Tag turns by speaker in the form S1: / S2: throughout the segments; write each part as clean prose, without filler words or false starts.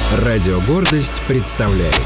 S1: Радио «Гордость» представляет.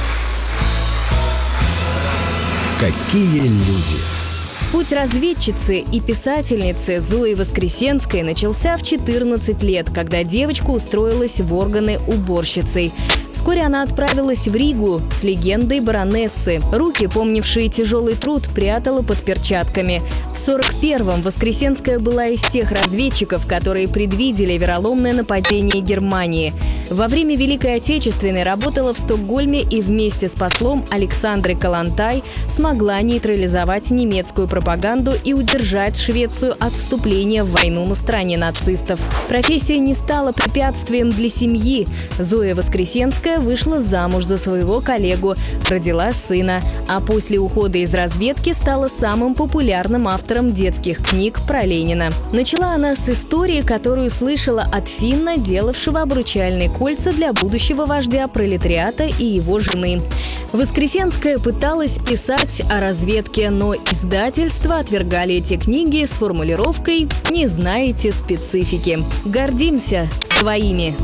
S1: Какие люди!
S2: Путь разведчицы и писательницы Зои Воскресенской начался в 14 лет, когда девочка устроилась в органы уборщицей. Вскоре она отправилась в Ригу с легендой баронессы. Руки, помнившие тяжелый труд, прятала под перчатками. В 41-м Воскресенская была из тех разведчиков, которые предвидели вероломное нападение Германии. Во время Великой Отечественной работала в Стокгольме и вместе с послом Александрой Калантай смогла нейтрализовать немецкую пропаганду и удержать Швецию от вступления в войну на стороне нацистов. Профессия не стала препятствием для семьи. Зоя Воскресенская вышла замуж за своего коллегу, родила сына, а после ухода из разведки стала самым популярным автором детских книг про Ленина. Начала она с истории, которую слышала от финна, делавшего обручальные кольца для будущего вождя пролетариата и его жены. Воскресенская пыталась писать о разведке, но издательства отвергали эти книги с формулировкой «не знаете специфики». Гордимся своими.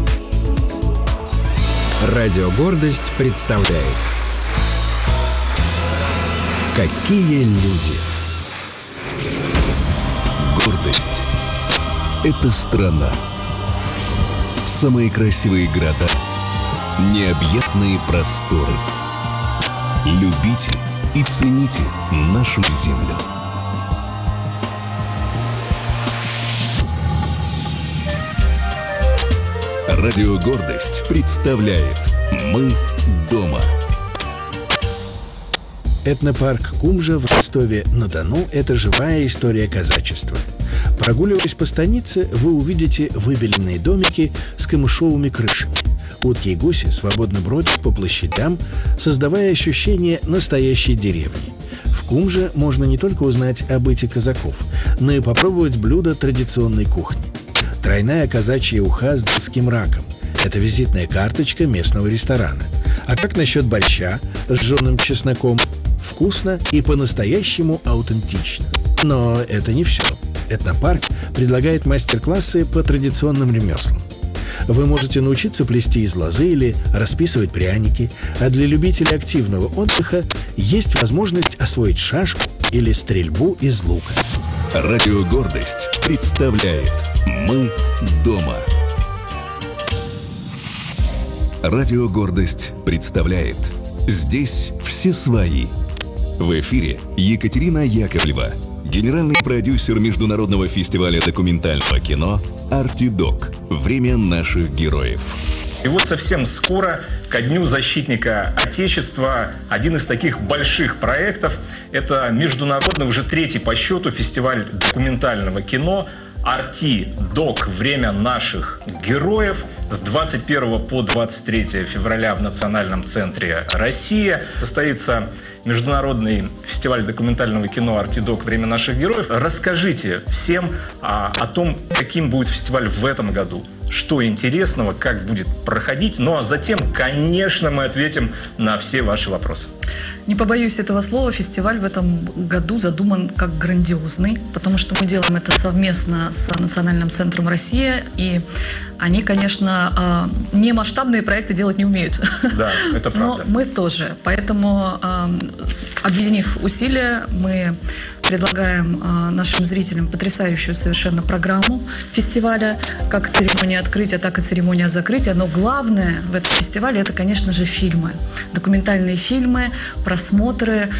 S1: Радио «Гордость» представляет. Какие люди!
S3: Гордость – это страна. Самые красивые города, необъятные просторы. Любите и цените нашу землю. Радио «Гордость» представляет «Мы дома».
S4: Этнопарк Кумжа в Ростове-на-Дону – это живая история казачества. Прогуливаясь по станице, вы увидите выбеленные домики с камышовыми крышами. Утки и гуси свободно бродят по площадям, создавая ощущение настоящей деревни. В Кумже можно не только узнать о быте казаков, но и попробовать блюда традиционной кухни. Тройная казачья уха с донским раком – это визитная карточка местного ресторана. А как насчет борща с жженым чесноком? Вкусно и по-настоящему аутентично. Но это не все. Этнопарк предлагает мастер-классы по традиционным ремеслам. Вы можете научиться плести из лозы или расписывать пряники, а для любителей активного отдыха есть возможность освоить шашку или стрельбу из лука.
S3: Радио «Гордость» представляет «Мы дома». Радио «Гордость» представляет «Здесь все свои». В эфире Екатерина Яковлева, генеральный продюсер международного фестиваля документального кино «Артидок. Время наших героев».
S5: И вот совсем скоро, ко Дню защитника Отечества, один из таких больших проектов – это международный, уже третий по счету фестиваль документального кино «Артидок. Время наших героев» с 21 по 23 февраля в Национальном центре «Россия». Состоится международный фестиваль документального кино «Артидок. Время наших героев». Расскажите всем о том, каким будет фестиваль в этом году, что интересного, как будет проходить. Ну а затем, конечно, мы ответим на все ваши вопросы.
S6: Не побоюсь этого слова, фестиваль в этом году задуман как грандиозный, потому что мы делаем это совместно с Национальным центром «Россия», и они, конечно, не масштабные проекты делать не умеют.
S5: Да, это правда.
S6: Но мы тоже. Поэтому, объединив усилия, мы предлагаем нашим зрителям потрясающую совершенно программу фестиваля, как церемония открытия, так и церемония закрытия. Но главное в этом фестивале – это, конечно же, фильмы. Документальные фильмы, просмотры.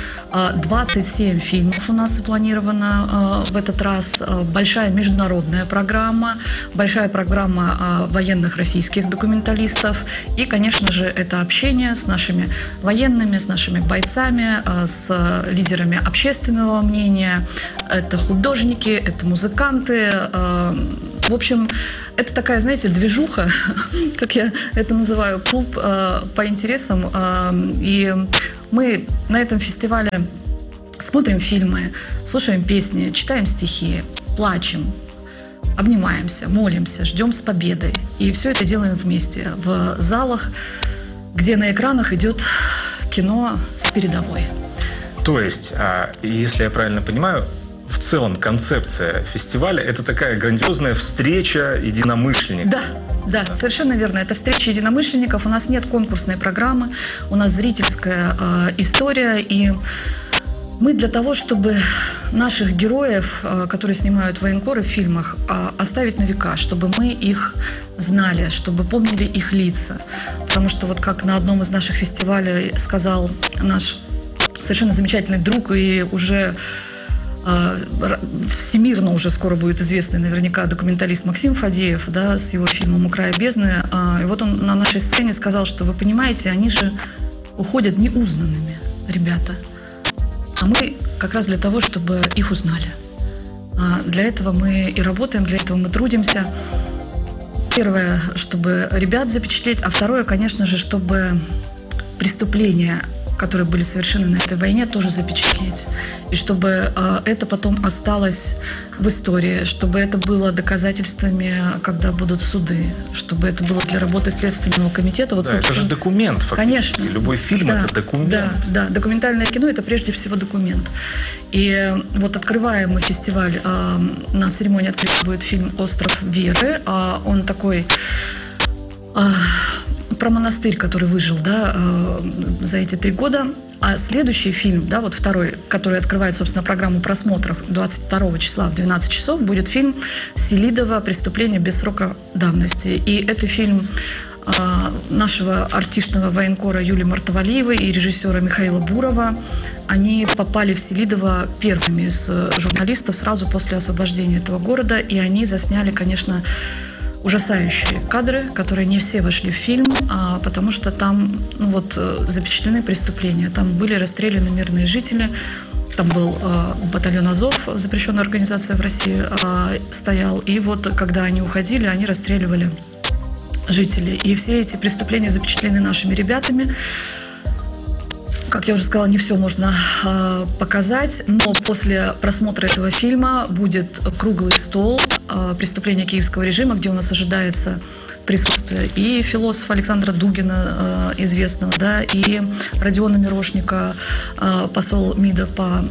S6: 27 фильмов у нас запланировано в этот раз. Большая международная программа, большая программа военных российских документалистов. И, конечно же, это общение с нашими военными, с нашими бойцами, с лидерами общественного мнения. Это художники, это музыканты. В общем, это такая, знаете, движуха, как я это называю, клуб по интересам. И мы на этом фестивале смотрим фильмы, слушаем песни, читаем стихи, плачем, обнимаемся, молимся, ждем с победой. И все это делаем вместе в залах, где на экранах идет кино с передовой.
S5: То есть, если я правильно понимаю, в в целом концепция фестиваля – это такая грандиозная встреча единомышленников.
S6: Да, совершенно верно. Это встреча единомышленников. У нас нет конкурсной программы, у нас зрительская история. И мы для того, чтобы наших героев, которые снимают военкоры в фильмах, оставить на века, чтобы мы их знали, чтобы помнили их лица. Потому что вот как на одном из наших фестивалей сказал наш совершенно замечательный друг и уже всемирно уже скоро будет известный наверняка документалист Максим Фадеев, да, с его фильмом «У края бездны». И вот он на нашей сцене сказал, что вы понимаете, они же уходят неузнанными, ребята. А мы как раз для того, чтобы их узнали. Для этого мы и работаем, для этого мы трудимся. Первое, чтобы ребят запечатлеть, а второе, конечно же, чтобы преступления, которые были совершены на этой войне, тоже запечатлеть. И чтобы это потом осталось в истории, чтобы это было доказательствами, когда будут суды, чтобы это было для работы Следственного комитета. Вот,
S5: да, это же документ, фактически.
S6: Конечно.
S5: Любой фильм – это документ.
S6: Да, документальное кино – это прежде всего документ. И вот открываем мы фестиваль, на церемонии открытия будет фильм «Остров Веры». Он такой про монастырь, который выжил, да, за эти 3 года. А следующий фильм, да, вот второй, который открывает, собственно, программу просмотров 22 числа в 12 часов, будет фильм Селидова «Преступление без срока давности». И это фильм нашего артишного военкора Юлии Мартовалиевой и режиссера Михаила Бурова. Они попали в Селидово первыми из журналистов сразу после освобождения этого города, и они засняли, конечно, ужасающие кадры, которые не все вошли в фильм, потому что там запечатлены преступления. Там были расстреляны мирные жители, там был батальон «Азов», запрещенная организация в России, стоял. И вот когда они уходили, они расстреливали жителей. И все эти преступления запечатлены нашими ребятами. Как я уже сказала, не все можно показать, но после просмотра этого фильма будет круглый стол «Преступления киевского режима», где у нас ожидается присутствие и философа Александра Дугина, известного, да, и Родиона Мирошника, посол МИДа по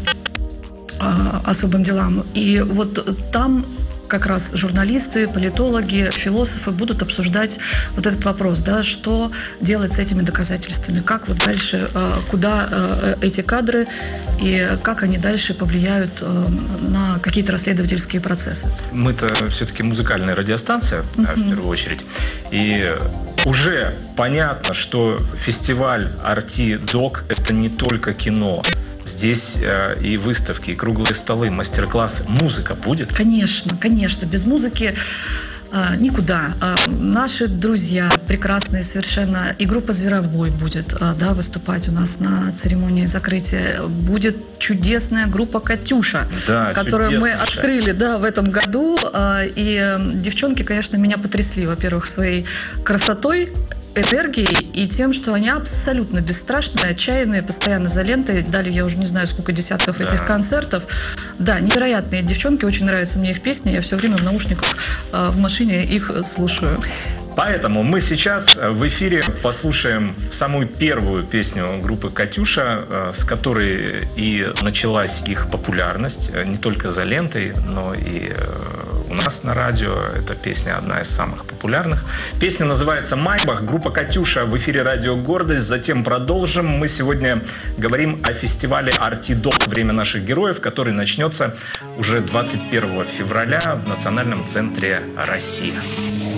S6: особым делам. И вот там как раз журналисты, политологи, философы будут обсуждать вот этот вопрос, да, что делать с этими доказательствами, как вот дальше, куда эти кадры и как они дальше повлияют на какие-то расследовательские процессы.
S5: Мы-то все-таки музыкальная радиостанция, в первую очередь, и уже понятно, что фестиваль «Арти-Док» — это не только кино. Здесь и выставки, и круглые столы, мастер-классы. Музыка будет?
S6: Конечно, конечно. Без музыки никуда. Наши друзья прекрасные совершенно. И группа «Зверобой» будет, да, выступать у нас на церемонии закрытия. Будет чудесная группа «Катюша»,
S5: да,
S6: которую мы открыли, да, в этом году. И девчонки, конечно, меня потрясли, во-первых, своей красотой, энергией и тем, что они абсолютно бесстрашные, отчаянные, постоянно за лентой. Дали я уже не знаю сколько десятков этих концертов. Да, невероятные девчонки, очень нравятся мне их песни. Я все время в наушниках в машине их слушаю.
S5: Поэтому мы сейчас в эфире послушаем самую первую песню группы «Катюша», с которой и началась их популярность, не только за лентой, но и у нас на радио. Эта песня одна из самых популярных. Песня называется «Майбах», группа «Катюша» в эфире «Радио Гордость». Затем продолжим. Мы сегодня говорим о фестивале «Арти-Док. Время наших героев», который начнется уже 21 февраля в Национальном центре «Россия».